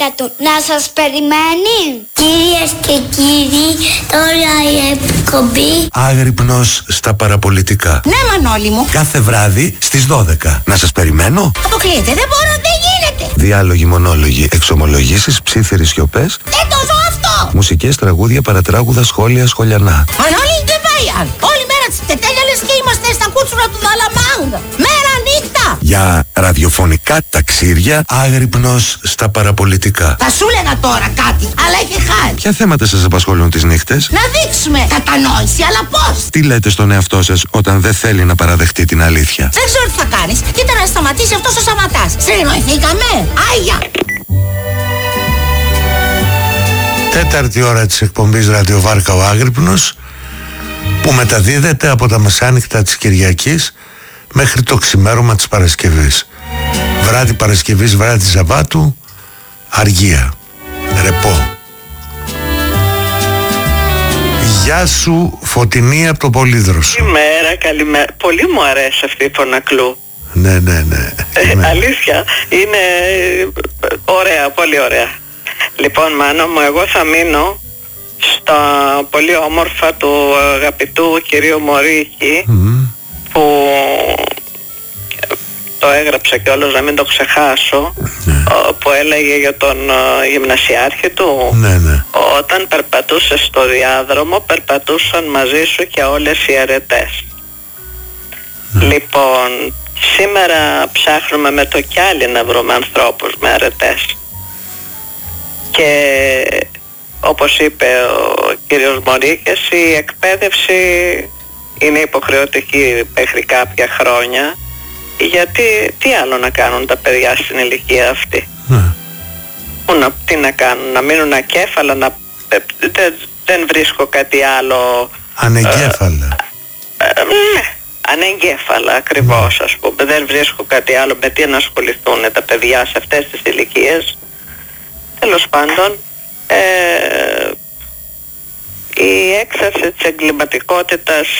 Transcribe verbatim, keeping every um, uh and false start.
παιδιά του να σας περιμένει. Κυρίες και κύριοι, τώρα η εκπομπή Άγρυπνος στα παραπολιτικά. Ναι, Μανώλη μου. Κάθε βράδυ στις δώδεκα. Να σας περιμένω. Αποκλείεται, δεν μπορώ, δεν γίνεται. Διάλογοι, μονόλογοι, εξομολογήσεις, ψίθυρες σιωπές. Δεν το ζω αυτό. Μουσικές, τραγούδια, παρατράγουδα, σχόλια, σχολιανά. Μανώλη, δεν πάει άλλο. Όλη μέρα τις τετέλια λες και είμαστε στα κούτσουρα του Δαλαμάγκα. Μέρα νύχτα. Για ραδιοφωνικά ταξίδια, άγρυπνος στα παραπολιτικά. Θα σου έλεγα τώρα κάτι, αλλά έχει χάρη. Ποια θέματα σας απασχολούν τις νύχτες? Να δείξουμε κατανόηση, αλλά πώς? Τι λέτε στον εαυτό σας όταν δεν θέλει να παραδεχτεί την αλήθεια? Δεν ξέρω τι θα κάνεις. Κοίτα να σταματήσει αυτός ο Σαματάς. Συνεννοηθήκαμε. Άγια. Τέταρτη ώρα της εκπομπής Ραδιοβάρκα ο Άγρυπνος, που μεταδίδεται από τα μεσάνυχτα της Κυριακής μέχρι το ξημέρωμα της Παρασκευής. Βράδυ Παρασκευής, βράδυ Σαββάτου, αργία, ρεπό. Γεια σου Φωτεινή από το Πολύδροσο. Καλημέρα, καλημέρα. Πολύ μου αρέσει αυτή η φωνακλού. Ναι, ναι, ναι. Ε, ναι. αλήθεια, είναι ωραία, πολύ ωραία. Λοιπόν, Μάνο μου, εγώ θα μείνω στα πολύ όμορφα του αγαπητού κυρίου Μωρίκη, mm. που το έγραψα κιόλας να μην το ξεχάσω, ναι. που έλεγε για τον γυμνασιάρχη του, ναι, ναι. όταν περπατούσες στο διάδρομο περπατούσαν μαζί σου και όλες οι αρετές. Ναι. Λοιπόν, σήμερα ψάχνουμε με το κιάλι να βρούμε ανθρώπους με αρετές. Και όπως είπε ο κύριος Μωρίκης, η εκπαίδευση είναι υποχρεωτική μέχρι κάποια χρόνια, γιατί τι άλλο να κάνουν τα παιδιά στην ηλικία αυτή? Mm. Να, τι να κάνουν, να μείνουν ακέφαλα, να, δεν, δεν βρίσκω κάτι άλλο. Ανεγκέφαλα. Ε, ε, ναι, ανεγκέφαλα ακριβώς, mm. ας πούμε. Δεν βρίσκω κάτι άλλο με τι να ασχοληθούν τα παιδιά σε αυτές τις ηλικίες. Τέλος πάντων, ε, η έξαρση της εγκληματικότητας